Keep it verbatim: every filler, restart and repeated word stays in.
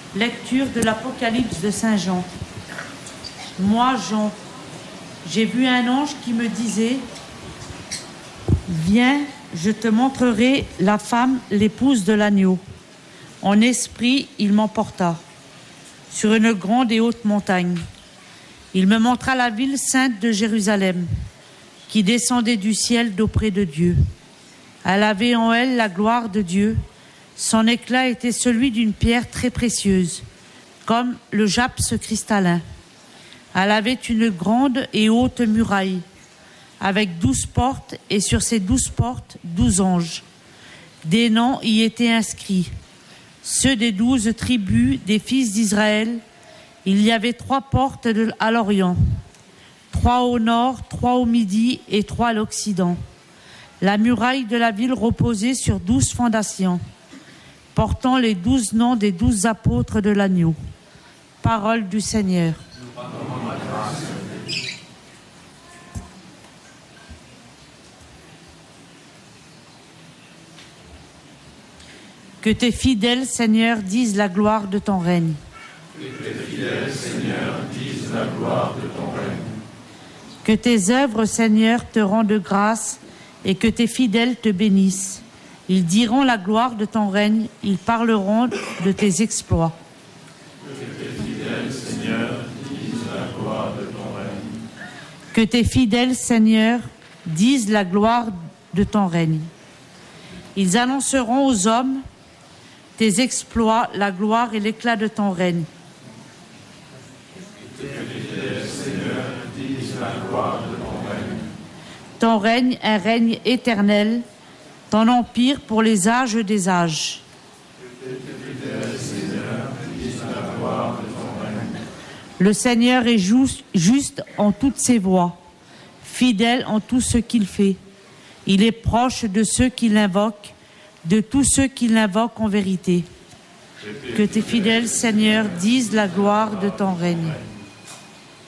Lecture de l'Apocalypse de Saint Jean. Moi, Jean, j'ai vu un ange qui me disait « Viens, je te montrerai la femme, l'épouse de l'agneau. » En esprit, il m'emporta sur une grande et haute montagne. Il me montra la ville sainte de Jérusalem, qui descendait du ciel d'auprès de Dieu. Elle avait en elle la gloire de Dieu. Son éclat était celui d'une pierre très précieuse, comme le jaspre cristallin. Elle avait une grande et haute muraille, avec douze portes, et sur ces douze portes, douze anges. Des noms y étaient inscrits, ceux des douze tribus des fils d'Israël. Il y avait trois portes à l'Orient, trois au nord, trois au midi et trois à l'Occident. La muraille de la ville reposait sur douze fondations, portant les douze noms des douze apôtres de l'agneau. Parole du Seigneur. Que tes fidèles, Seigneur, disent la gloire de ton règne. Que tes fidèles, Seigneur, disent la gloire de ton règne. Que tes œuvres, Seigneur, te rendent grâce et que tes fidèles te bénissent. Ils diront la gloire de ton règne, ils parleront de tes exploits. Que tes fidèles, Seigneur, disent la gloire de ton règne. Que tes fidèles, Seigneur, disent la gloire de ton règne. Ils annonceront aux hommes tes exploits, la gloire et l'éclat de ton règne. Que tes fidèles, Seigneur, disent la gloire de ton règne. Ton règne, un règne éternel, ton empire pour les âges des âges. Que tes fidèles, Seigneur, disent la gloire de ton règne. Le Seigneur est juste, juste en toutes ses voies, fidèle en tout ce qu'il fait. Il est proche de ceux qui l'invoquent, de tous ceux qui l'invoquent en vérité. Que tes fidèles, Seigneur, disent la gloire de ton règne.